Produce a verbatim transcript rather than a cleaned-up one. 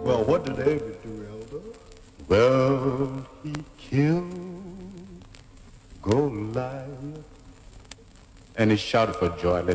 Well, what did David do, Elder? Well, he killed Goliath. And he shouted for joy. Let